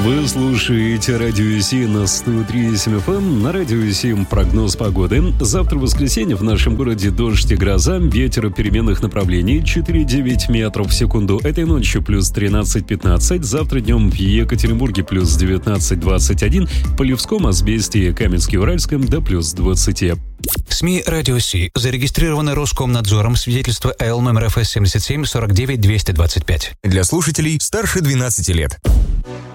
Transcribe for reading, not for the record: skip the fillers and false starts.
Вы слушаете Радио Си на 103.7 FM. На Радио Си прогноз погоды. Завтра воскресенье в нашем городе дождь и гроза. Ветер переменных направлений 4,9 метров в секунду. Этой ночью плюс 13-15. Завтра днем в Екатеринбурге плюс 19-21. В Полевском, Азбесте, Каменске-Уральском до плюс 20. СМИ «Радио Си» зарегистрированы Роскомнадзором. Свидетельство Л номер ФС 77 49 225. Для слушателей старше 12 лет.